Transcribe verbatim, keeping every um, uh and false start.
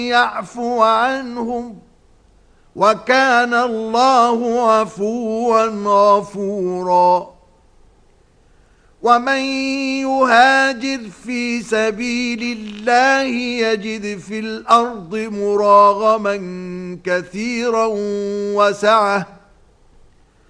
يعفو عنهم وكان الله عفوا غفورا. ومن يهاجر في سبيل الله يجد في الأرض مراغما كثيرا وسعة